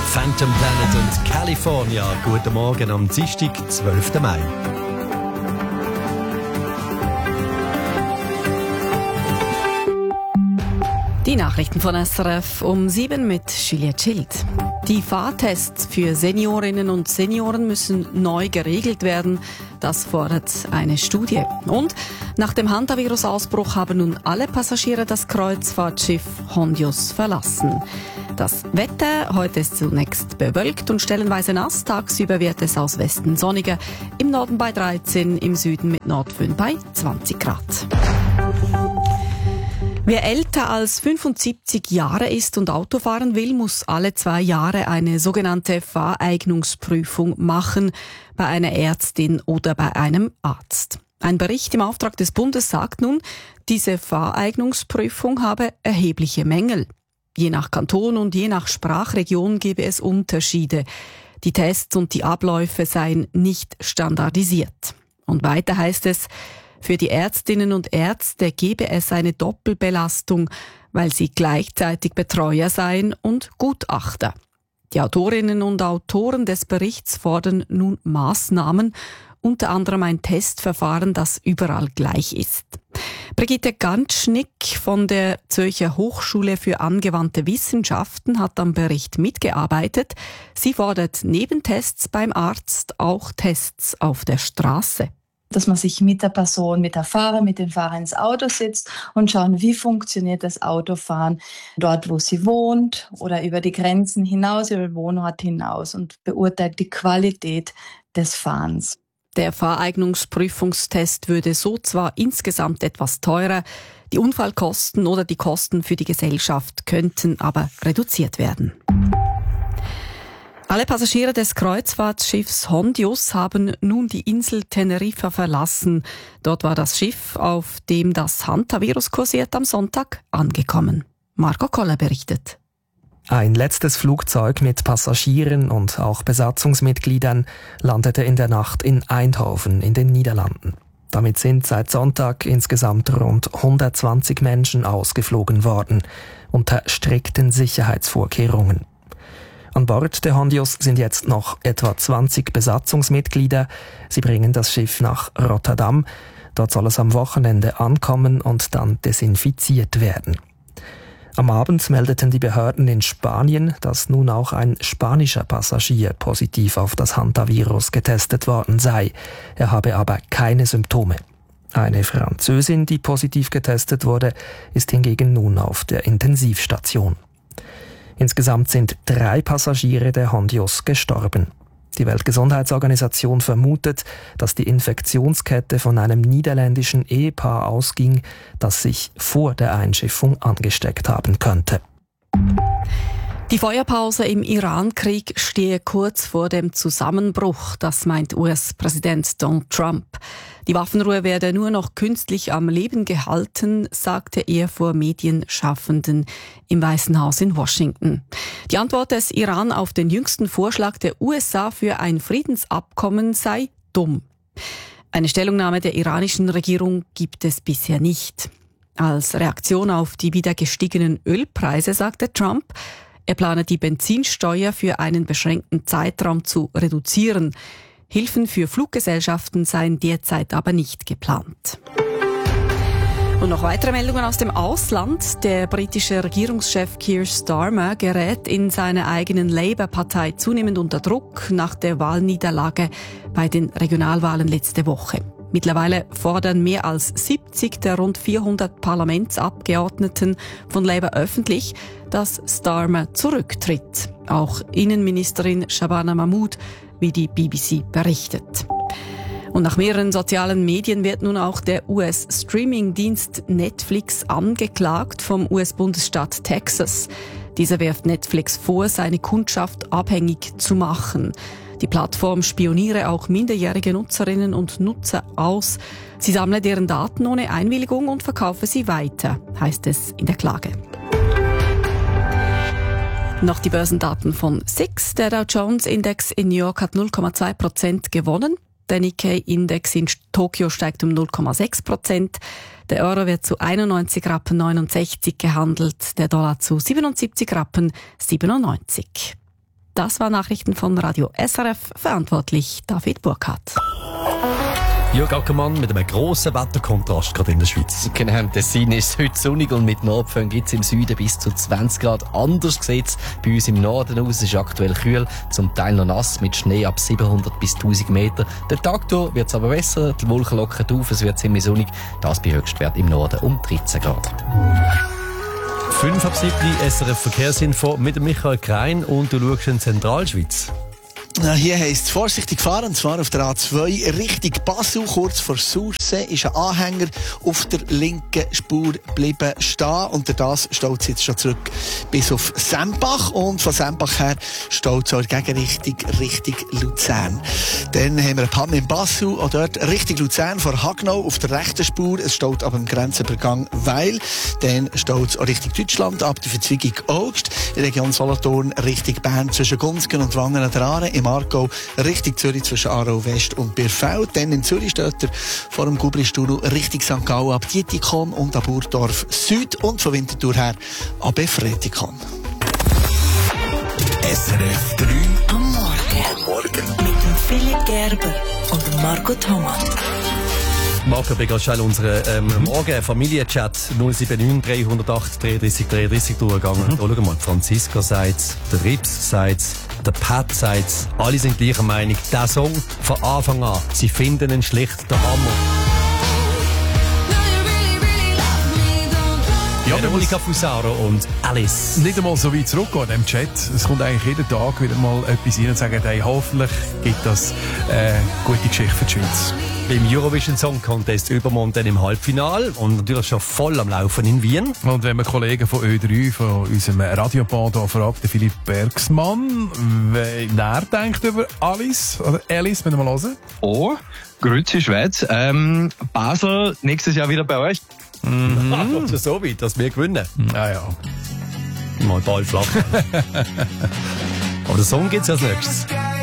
Phantom Planet und California. Guten Morgen am Dienstag, 12. Mai. Die Nachrichten von SRF um 7 mit Juliette Schild. Die Fahrtests für Seniorinnen und Senioren müssen neu geregelt werden. Das fordert eine Studie. Und nach dem Hantavirus-Ausbruch haben nun alle Passagiere das Kreuzfahrtschiff Hondius verlassen. Das Wetter heute ist zunächst bewölkt und stellenweise nass. Tagsüber wird es aus Westen sonniger. Im Norden bei 13, im Süden mit Nordföhn bei 20 Grad. Wer älter als 75 Jahre ist und Auto fahren will, muss alle 2 Jahre eine sogenannte Fahreignungsprüfung machen bei einer Ärztin oder bei einem Arzt. Ein Bericht im Auftrag des Bundes sagt nun, diese Fahreignungsprüfung habe erhebliche Mängel. Je nach Kanton und je nach Sprachregion gebe es Unterschiede. Die Tests und die Abläufe seien nicht standardisiert. Und weiter heißt es, für die Ärztinnen und Ärzte gebe es eine Doppelbelastung, weil sie gleichzeitig Betreuer seien und Gutachter. Die Autorinnen und Autoren des Berichts fordern nun Maßnahmen, unter anderem ein Testverfahren, das überall gleich ist. Brigitte Ganschnick von der Zürcher Hochschule für angewandte Wissenschaften hat am Bericht mitgearbeitet. Sie fordert neben Tests beim Arzt auch Tests auf der Straße. Dass man sich mit der Person, mit dem Fahrer ins Auto sitzt und schauen, wie funktioniert das Autofahren dort, wo sie wohnt oder über die Grenzen hinaus, über den Wohnort hinaus und beurteilt die Qualität des Fahrens. Der Fahreignungsprüfungstest würde so zwar insgesamt etwas teurer, die Unfallkosten oder die Kosten für die Gesellschaft könnten aber reduziert werden. Alle Passagiere des Kreuzfahrtschiffs Hondius haben nun die Insel Teneriffa verlassen. Dort war das Schiff, auf dem das Hantavirus kursiert, am Sonntag angekommen. Marco Koller berichtet. Ein letztes Flugzeug mit Passagieren und auch Besatzungsmitgliedern landete in der Nacht in Eindhoven in den Niederlanden. Damit sind seit Sonntag insgesamt rund 120 Menschen ausgeflogen worden, unter strikten Sicherheitsvorkehrungen. An Bord der Hondius sind jetzt noch etwa 20 Besatzungsmitglieder. Sie bringen das Schiff nach Rotterdam. Dort soll es am Wochenende ankommen und dann desinfiziert werden. Am Abend meldeten die Behörden in Spanien, dass nun auch ein spanischer Passagier positiv auf das Hantavirus getestet worden sei. Er habe aber keine Symptome. Eine Französin, die positiv getestet wurde, ist hingegen nun auf der Intensivstation. Insgesamt sind 3 Passagiere der Hondius gestorben. Die Weltgesundheitsorganisation vermutet, dass die Infektionskette von einem niederländischen Ehepaar ausging, das sich vor der Einschiffung angesteckt haben könnte. Die Feuerpause im Iran-Krieg stehe kurz vor dem Zusammenbruch, das meint US-Präsident Donald Trump. Die Waffenruhe werde nur noch künstlich am Leben gehalten, sagte er vor Medienschaffenden im Weißen Haus in Washington. Die Antwort des Iran auf den jüngsten Vorschlag der USA für ein Friedensabkommen sei dumm. Eine Stellungnahme der iranischen Regierung gibt es bisher nicht. Als Reaktion auf die wieder gestiegenen Ölpreise sagte Trump, er plane die Benzinsteuer für einen beschränkten Zeitraum zu reduzieren. Hilfen für Fluggesellschaften seien derzeit aber nicht geplant. Und noch weitere Meldungen aus dem Ausland. Der britische Regierungschef Keir Starmer gerät in seiner eigenen Labour-Partei zunehmend unter Druck nach der Wahlniederlage bei den Regionalwahlen letzte Woche. Mittlerweile fordern mehr als 70 der rund 400 Parlamentsabgeordneten von Labour öffentlich, dass Starmer zurücktritt. Auch Innenministerin Shabana Mahmood, wie die BBC berichtet. Und nach mehreren sozialen Medien wird nun auch der US-Streaming-Dienst Netflix angeklagt vom US-Bundesstaat Texas. Dieser wirft Netflix vor, seine Kundschaft abhängig zu machen. Die Plattform spioniere auch minderjährige Nutzerinnen und Nutzer aus. Sie sammle deren Daten ohne Einwilligung und verkaufe sie weiter, heißt es in der Klage. Noch die Börsendaten von SIX. Der Dow Jones Index in New York hat 0,2% gewonnen. Der Nikkei-Index in Tokio steigt um 0,6%. Der Euro wird zu 91,69 Rappen gehandelt, der Dollar zu 77,97 Rappen. Das waren Nachrichten von Radio SRF, verantwortlich David Burkhardt. Jörg Ackermann mit einem grossen Wetterkontrast gerade in der Schweiz. Genau, im Tessin ist es heute sonnig und mit Nordföhn gibt es im Süden bis zu 20 Grad. Anders sieht es bei uns im Norden aus. Es ist aktuell kühl, zum Teil noch nass, mit Schnee ab 700 bis 1000 Meter. Der Tag durch wird es aber besser, die Wolken lockern auf, es wird ziemlich sonnig. Das bei Höchstwert im Norden um 13 Grad. 5 ab 7 SRF Verkehrsinfo mit Michael Krein und du schaust in Zentralschweiz. Hier heisst es vorsichtig fahren, und zwar auf der A2 Richtung Basel. Kurz vor Sursee ist ein Anhänger auf der linken Spur geblieben stehen. Unter das staut es jetzt schon zurück bis auf Sempach. Und von Sempach her staut es auch in Gegenrichtung Richtung Luzern. Dann haben wir eine Panne in Basel, auch dort Richtung Luzern vor Hagnau auf der rechten Spur. Es staut ab dem Grenzübergang Weil. Dann staut es auch Richtung Deutschland ab der Verzweigung Augst. In der Region Solothurn Richtung Bern zwischen Gunzgen und Wangen an der Aare. Im Aargau Richtung Zürich zwischen Aarau West und Birfeld. Dann in Zürich steht er vor dem Gubli-Studio Richtung St. Gallen ab Dietikon und ab Burdorf Süd und von Winterthur her ab Efretikon. SRF 3 am Morgen. Mit dem Philipp Gerber und Marco Thomas. Marco, wir gehen schnell unseren Morgen-Familienchat 079 308 33 33 durchgegangen. Da schauen wir mal, Franziska sagt, der Rips sagt, der Pat sagt, alle sind gleicher Meinung. Der Song von Anfang an, sie finden ihn schlicht der Hammer. Ja, Monika Fusaro und Alice. Nicht einmal so weit zurückgehen in diesem Chat. Es kommt eigentlich jeden Tag wieder mal etwas rein und sagen, hey, hoffentlich gibt das gute Geschichte für die Schweiz. Im Eurovision Song Contest übermorgen dann im Halbfinale und natürlich schon voll am Laufen in Wien. Und wenn man Kollegen von Ö3, von unserem Radiopod hier fragt, der Philipp Bergsmann, wie er denkt über Alice, oder Alice, wenn wir mal hören. Oh, grüezi Schweiz. Basel nächstes Jahr wieder bei euch. Mhm. So weit, dass wir gewinnen. Ja. Mal Ball flach. Aber der Song geht's als nächstes.